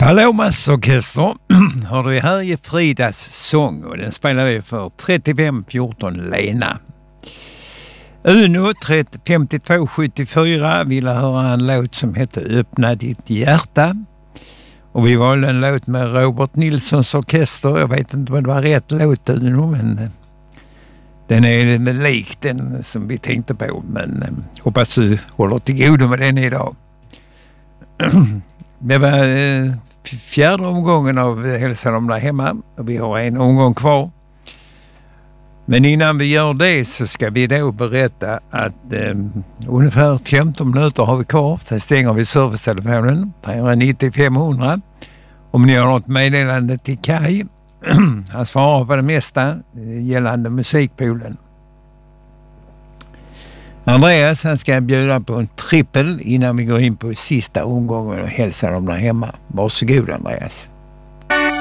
Palomas orkester har du här i Fridas sång och den spelar vi för 3514 Lena. Uno 5274 ville höra en låt som heter Öppna ditt hjärta. Och vi valde en låt med Robert Nilssons orkester. Jag vet inte om det var rätt låt Uno, men den är lik den som vi tänkte på. Men hoppas du håller till godo med den idag. Det var fjärde omgången av Hälsan om där hemma och vi har en omgång kvar. Men innan vi gör det så ska vi då berätta att ungefär 15 minuter har vi kvar. Sen stänger vi servicetelefonen 390 500. Om ni har något meddelande till Kai. Han svarar på det mesta gällande musikpoolen. Andreas, han ska bjuda på en trippel innan vi går in på sista omgången och hälsar dem där hemma. Varsågod Andreas.